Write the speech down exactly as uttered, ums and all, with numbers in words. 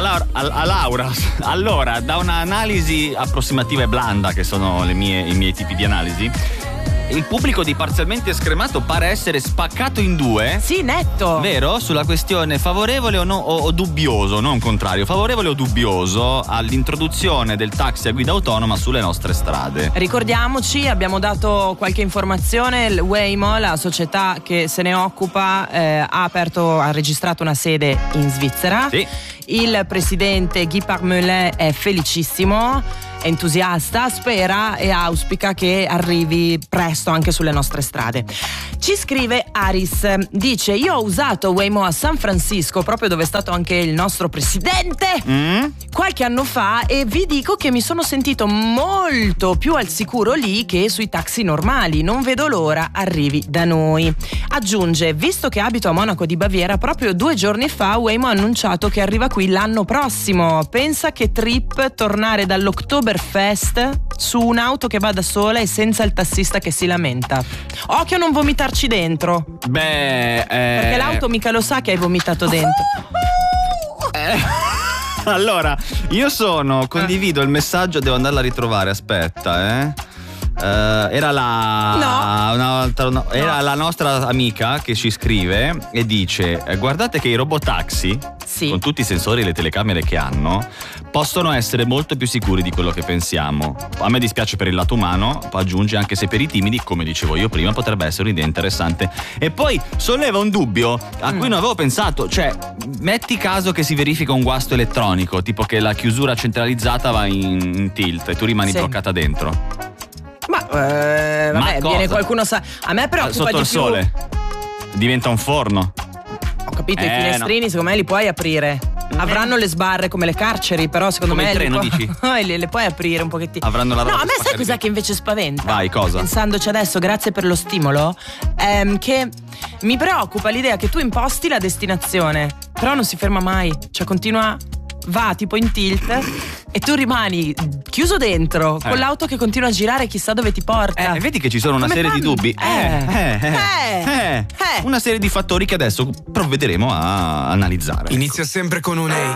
Allora, a, a Laura, allora, da un'analisi approssimativa e blanda, che sono le mie, i miei tipi di analisi, il pubblico di Parzialmente Scremato pare essere spaccato in due. Sì, netto. Vero? Sulla questione favorevole o, no, o, o dubbioso, non contrario, favorevole o dubbioso all'introduzione del taxi a guida autonoma sulle nostre strade. Ricordiamoci, abbiamo dato qualche informazione, il Waymo, la società che se ne occupa, eh, ha aperto, ha registrato una sede in Svizzera. Sì. Il presidente Guy Parmelin è felicissimo, è entusiasta, spera e auspica che arrivi presto anche sulle nostre strade. Ci scrive Aris, dice: io ho usato Waymo a San Francisco, proprio dove è stato anche il nostro presidente, mm? qualche anno fa, e vi dico che mi sono sentito molto più al sicuro lì che sui taxi normali. Non vedo l'ora arrivi da noi. Aggiunge: visto che abito a Monaco di Baviera, proprio due giorni fa Waymo ha annunciato che arriva qui l'anno prossimo. Pensa che trip tornare dall'Oktoberfest su un'auto che va da sola e senza il tassista che si lamenta. Occhio a non vomitarci dentro. Beh, eh... perché l'auto mica lo sa che hai vomitato dentro. eh... Allora, io sono, condivido il messaggio, devo andarla a ritrovare, aspetta, eh. Uh, era la no. una, una, era no. la nostra amica che ci scrive e dice: guardate che i robotaxi, sì, con tutti i sensori e le telecamere che hanno, possono essere molto più sicuri di quello che pensiamo. A me dispiace per il lato umano, aggiunge, anche se per i timidi, come dicevo io prima, potrebbe essere un'idea interessante. E poi solleva un dubbio a cui mm. non avevo pensato, cioè metti caso che si verifica un guasto elettronico, tipo che la chiusura centralizzata va in, in tilt e tu rimani sì. bloccata dentro. Ma, eh, vabbè, Ma viene qualcuno sa. A me preoccupa sotto di il più. sole diventa un forno. Ho capito, eh, i finestrini no. secondo me li puoi aprire. Avranno le sbarre come le carceri, però secondo come me il treno, li, dici? le, le puoi aprire un pochettino. Avranno la roba. No, a me sai cos'è che invece spaventa? Vai, cosa? Pensandoci adesso, grazie per lo stimolo, ehm, che mi preoccupa l'idea che tu imposti la destinazione, però non si ferma mai, cioè continua, va tipo in tilt e tu rimani chiuso dentro eh. con l'auto che continua a girare, chissà dove ti porta. Eh, vedi che ci sono una Come serie fanno? di dubbi. Eh. Eh, eh, Eh. eh, Eh. Una serie di fattori che adesso provvederemo a analizzare. Inizia sempre con un ehi.